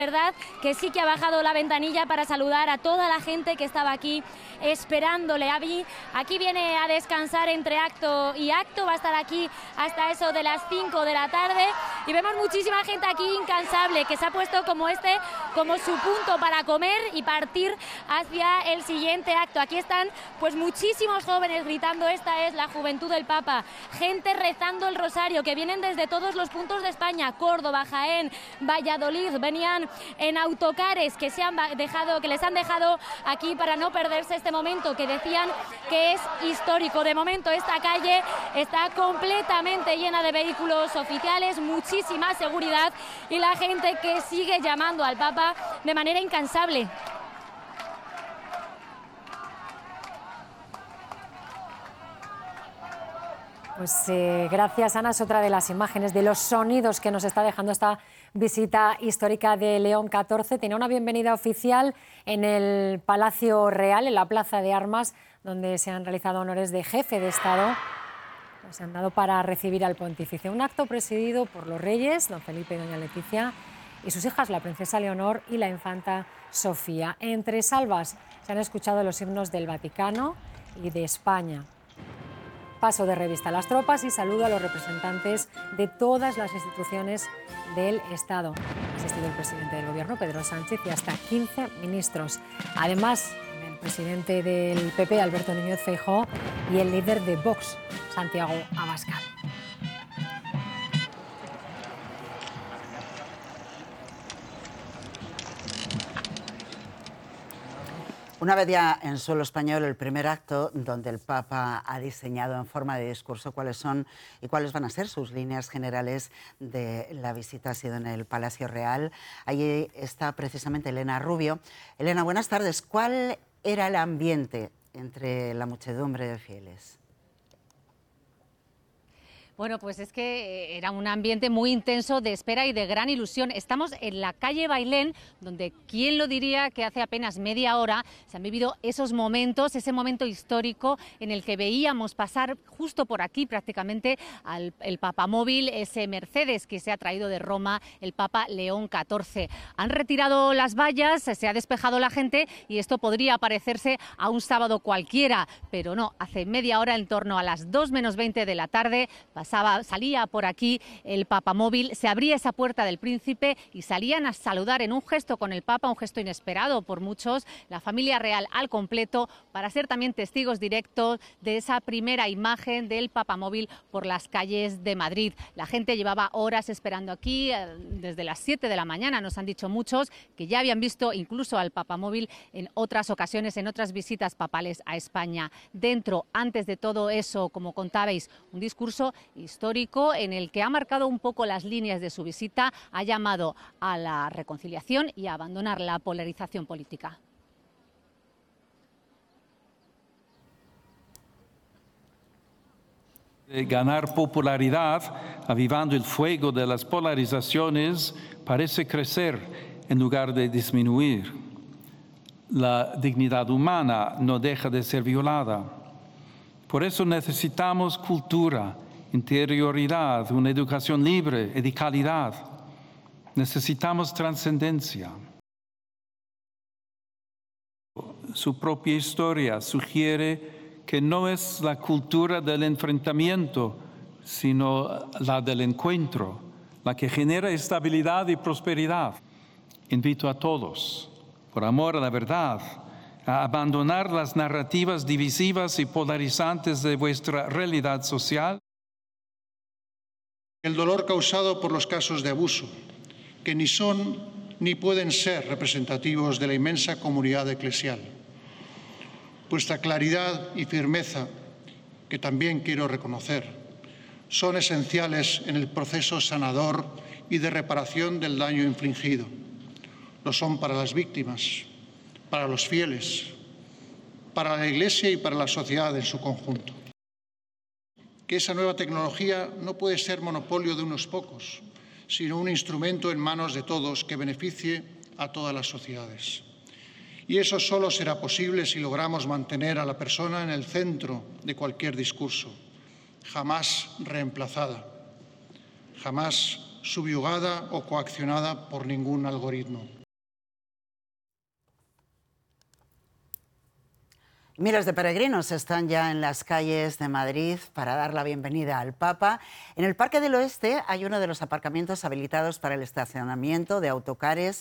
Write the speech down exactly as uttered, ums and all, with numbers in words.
verdad que sí que ha bajado la ventanilla para saludar a toda la gente que estaba aquí esperándole. Aquí, aquí viene a descansar entre acto y acto, va a estar aquí hasta eso de las cinco de la tarde y vemos muchísima gente aquí incansable que se ha puesto como este, como su punto para comer y partir hacia el siguiente acto. Aquí están pues muchísimos jóvenes gritando: esta es la juventud del Papa, gente rezando el rosario, que vienen desde todos los puntos de España, Córdoba, Jaén, Valladolid, venían en autocares que se han dejado, que les han dejado aquí para no perderse este momento que decían que es histórico. De momento esta calle está completamente llena de vehículos oficiales, muchísima seguridad y la gente que sigue llamando al Papa de manera incansable. Pues eh, gracias, Ana. Es otra de las imágenes, de los sonidos que nos está dejando esta visita histórica de León catorce. Tenía una bienvenida oficial en el Palacio Real, en la Plaza de Armas, donde se han realizado honores de jefe de Estado. Se han dado para recibir al pontífice. Un acto presidido por los reyes, don Felipe y doña Leticia, y sus hijas, la princesa Leonor y la infanta Sofía. Entre salvas se han escuchado los himnos del Vaticano y de España. Paso de revista a las tropas y saludo a los representantes de todas las instituciones del Estado. Ha asistido el presidente del Gobierno, Pedro Sánchez, y hasta quince ministros. Además, el presidente del P P, Alberto Núñez Feijóo, y el líder de Vox, Santiago Abascal. Una vez ya en suelo español, el primer acto donde el Papa ha diseñado en forma de discurso cuáles son y cuáles van a ser sus líneas generales de la visita ha sido en el Palacio Real. Allí está precisamente Elena Rubio. Elena, buenas tardes. ¿Cuál era el ambiente entre la muchedumbre de fieles? Bueno, pues es que era un ambiente muy intenso de espera y de gran ilusión. Estamos en la calle Bailén, donde quién lo diría que hace apenas media hora se han vivido esos momentos, ese momento histórico en el que veíamos pasar justo por aquí prácticamente al el papamóvil, ese Mercedes que se ha traído de Roma el Papa León catorce. Han retirado las vallas, se ha despejado la gente y esto podría parecerse a un sábado cualquiera, pero no, hace media hora, en torno a las dos menos veinte de la tarde, Pasaba, salía por aquí el papamóvil, se abría esa puerta del príncipe y salían a saludar en un gesto con el Papa, un gesto inesperado por muchos, la familia real al completo, para ser también testigos directos de esa primera imagen del papamóvil por las calles de Madrid. La gente llevaba horas esperando aquí, desde las siete de la mañana, nos han dicho muchos, que ya habían visto incluso al papamóvil en otras ocasiones, en otras visitas papales a España. Dentro, antes de todo eso, como contabais, un discurso histórico en el que ha marcado un poco las líneas de su visita, ha llamado a la reconciliación y a abandonar la polarización política. De ganar popularidad, avivando el fuego de las polarizaciones, parece crecer en lugar de disminuir. La dignidad humana no deja de ser violada. Por eso necesitamos cultura, interioridad, una educación libre y de calidad. Necesitamos trascendencia. Su propia historia sugiere que no es la cultura del enfrentamiento, sino la del encuentro, la que genera estabilidad y prosperidad. Invito a todos, por amor a la verdad, a abandonar las narrativas divisivas y polarizantes de vuestra realidad social. El dolor causado por los casos de abuso, que ni son ni pueden ser representativos de la inmensa comunidad eclesial. Vuestra claridad y firmeza, que también quiero reconocer, son esenciales en el proceso sanador y de reparación del daño infligido. Lo son para las víctimas, para los fieles, para la Iglesia y para la sociedad en su conjunto. Que esa nueva tecnología no puede ser monopolio de unos pocos, sino un instrumento en manos de todos que beneficie a todas las sociedades. Y eso solo será posible si logramos mantener a la persona en el centro de cualquier discurso, jamás reemplazada, jamás subyugada o coaccionada por ningún algoritmo. Miles de peregrinos están ya en las calles de Madrid para dar la bienvenida al Papa. En el Parque del Oeste hay uno de los aparcamientos habilitados para el estacionamiento de autocares